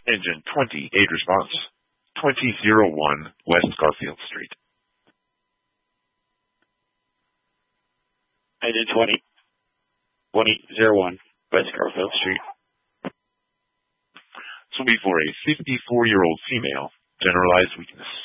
Engine 20, aid response. 2001 West Garfield Street. Engine 20. 2001 West Garfield Street. This will be for a 54-year-old female, generalized weakness.